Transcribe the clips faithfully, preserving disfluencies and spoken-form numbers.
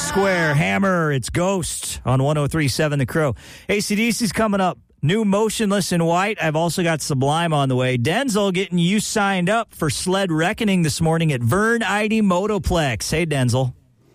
Square, Hammer, it's Ghost on one oh three point seven The Crow. A C D C's coming up. New Motionless in White. I've also got Sublime on the way. Denzel getting you signed up for Sled Reckoning this morning at Vern I D Motoplex. Hey, Denzel.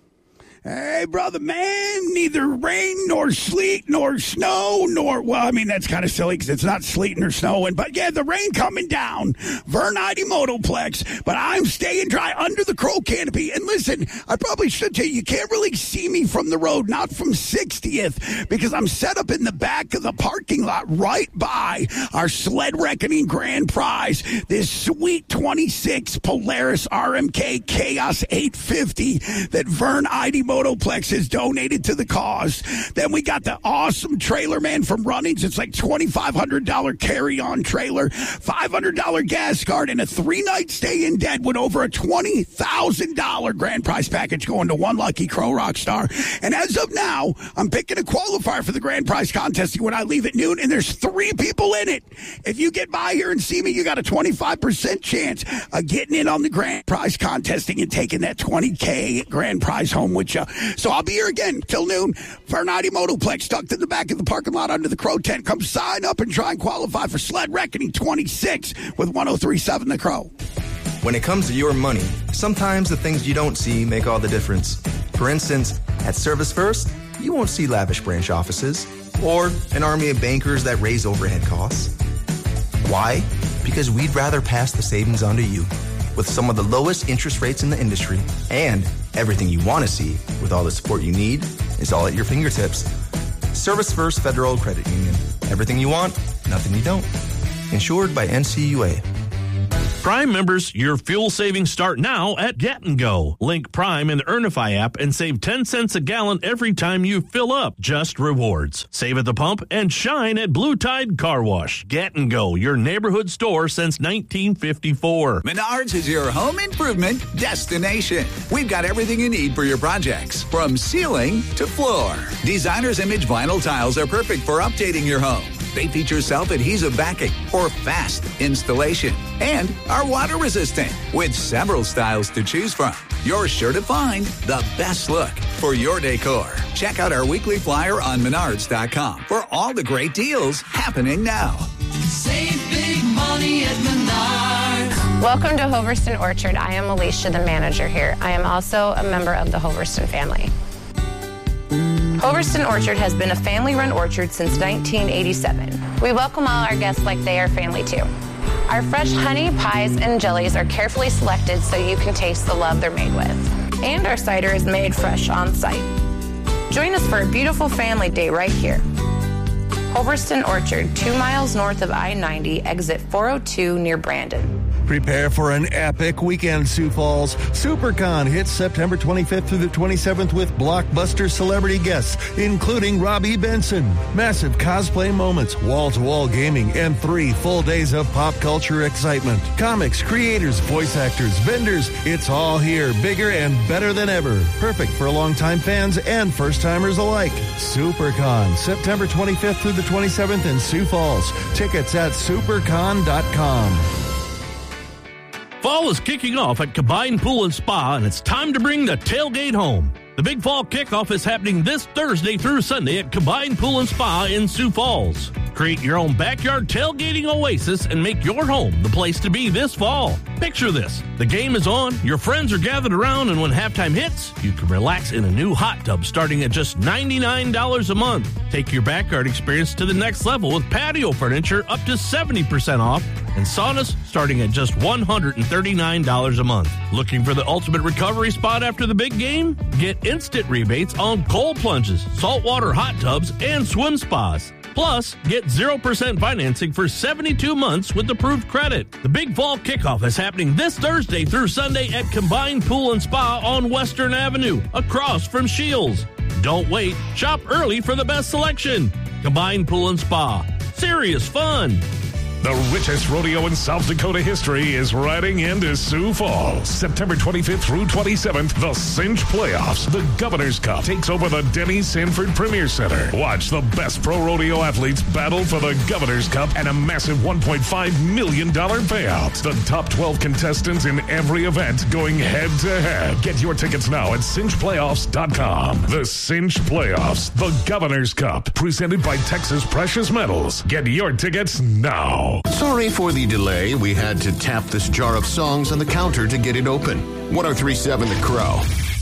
Hey, brother, man, neither rain nor sleet nor snow nor, well, I mean, that's kind of silly because it's not sleeting or snowing, but yeah, the rain coming down, Vern I D Motoplex, but I'm staying dry under the Crow canopy. And listen, I probably should tell you, you can't really see me from the road, not from sixtieth, because I'm set up in the back of the parking lot right by our Sled Reckoning Grand Prize, this sweet twenty-six Polaris R M K Chaos eight fifty that Vern I D Motoplex has donated to the cause. Then we got the awesome trailer, man, from Runnings. It's like twenty-five hundred dollars carry-on trailer, five hundred dollars gas card, and a three-night stay in Deadwood. Over a twenty thousand dollars grand prize package going to one lucky Crow rock star. And as of now, I'm picking a qualifier for the grand prize contest when I leave at noon, and there's three people in it. If you get by here and see me, you got a twenty-five percent chance of getting in on the grand prize contesting and taking that twenty K grand prize home with you. So I'll be here again till noon. Vern I D Motoplex, tucked in the back of the parking lot under the Crow tent. Come sign up and try and qualify for Sled Reckoning twenty-six with one oh three point seven The Crow. When it comes to your money, sometimes the things you don't see make all the difference. For instance, at Service First, you won't see lavish branch offices or an army of bankers that raise overhead costs. Why? Because we'd rather pass the savings on to you with some of the lowest interest rates in the industry, and everything you want to see with all the support you need is all at your fingertips. Service First Federal Credit Union. Everything you want, nothing you don't. Insured by N C U A. Prime members, your fuel savings start now at Get and Go. Link Prime in the Earnify app and save ten cents a gallon every time you fill up. Just rewards. Save at the pump and shine at Blue Tide Car Wash. Get and Go, your neighborhood store since nineteen fifty-four. Menards is your home improvement destination. We've got everything you need for your projects, from ceiling to floor. Designer's Image vinyl tiles are perfect for updating your home. They feature self-adhesive backing for fast installation and are water resistant with several styles to choose from. You're sure to find the best look for your decor. Check out our weekly flyer on menards dot com for all the great deals happening now. Save big money at Menards. Welcome to Hoverston Orchard. I am Alicia, the manager here. I am also a member of the Hoverston family. Hoverston Orchard has been a family-run orchard since nineteen eighty-seven. We welcome all our guests like they are family too. Our fresh honey, pies, and jellies are carefully selected so you can taste the love they're made with. And our cider is made fresh on site. Join us for a beautiful family day right here. Hoverston Orchard, two miles north of I ninety, exit four oh two near Brandon. Prepare for an epic weekend, Sioux Falls. SuperCon hits September twenty-fifth through the twenty-seventh with blockbuster celebrity guests, including Robbie Benson. Massive cosplay moments, wall-to-wall gaming, and three full days of pop culture excitement. Comics, creators, voice actors, vendors, it's all here, bigger and better than ever. Perfect for longtime fans and first-timers alike. SuperCon, September twenty-fifth through the twenty-seventh in Sioux Falls. Tickets at supercon dot com. Fall is kicking off at Combined Pool and Spa, and it's time to bring the tailgate home. The Big Fall Kickoff is happening this Thursday through Sunday at Combined Pool and Spa in Sioux Falls. Create your own backyard tailgating oasis and make your home the place to be this fall. Picture this. The game is on, your friends are gathered around, and when halftime hits, you can relax in a new hot tub starting at just ninety-nine dollars a month. Take your backyard experience to the next level with patio furniture up to seventy percent off and saunas starting at just one hundred thirty-nine dollars a month. Looking for the ultimate recovery spot after the big game? Get instant rebates on cold plunges, saltwater hot tubs, and swim spas. Plus, get zero percent financing for seventy-two months with approved credit. The Big Fall Kickoff is happening this Thursday through Sunday at Combined Pool and Spa on Western Avenue, across from Shields. Don't wait. Shop early for the best selection. Combined Pool and Spa. Serious fun. The richest rodeo in South Dakota history is riding into Sioux Falls. September twenty-fifth through twenty-seventh, the Cinch Playoffs. The Governor's Cup takes over the Denny Sanford Premier Center. Watch the best pro rodeo athletes battle for the Governor's Cup and a massive one point five million dollars payout. The top twelve contestants in every event going head-to-head. Get your tickets now at cinch playoffs dot com. The Cinch Playoffs, the Governor's Cup, presented by Texas Precious Metals. Get your tickets now. Sorry for the delay. We had to tap this jar of songs on the counter to get it open. one oh three point seven The Crow.